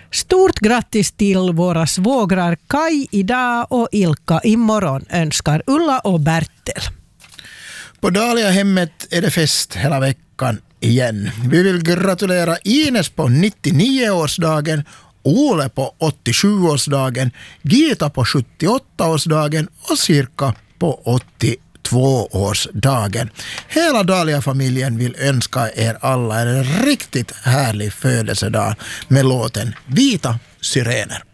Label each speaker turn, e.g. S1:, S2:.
S1: Stort grattis till våra svågrar Kai idag och Ilka imorgon, önskar Ulla och Bertel.
S2: På Dahlia-hemmet är det fest hela veckan igen. Vi vill gratulera Ines på 99-årsdagen, Ole på 87-årsdagen, Gita på 78-årsdagen och Cirka på 82-årsdagen. Hela Dahlia-familjen vill önska er alla en riktigt härlig födelsedag med låten Vita syrener.